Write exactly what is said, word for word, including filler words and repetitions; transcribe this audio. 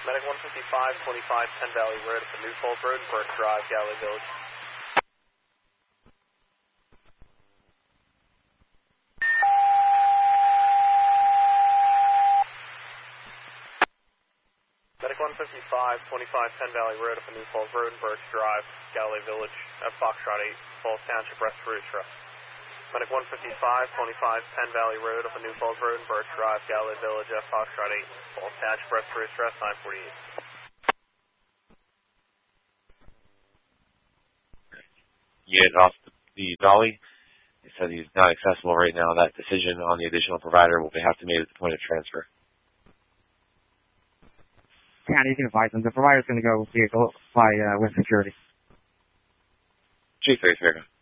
Medic one fifty-five, twenty-five, ten Valley Road up to New Falls Road, Burke Drive, Galley Village. Medic one fifty-five, twenty-five, ten Valley Road up to New Falls Road, Burke Drive, Galley Village, at Foxtrot eight, Falls Township, rest for Trust. Medic one fifty-five, twenty-five, ten Valley Road up to New Falls Road, Burke Drive, Galley Village, at Foxtrot eight, Falls Township, rest for Trust, nine forty-eight. Unit off the Dolly. He said he's not accessible right now. That decision on the additional provider will have to be made at the point of transfer. Yeah, you can advise them. The provider's going to go vehicle by uh, with security. Chief, very fair.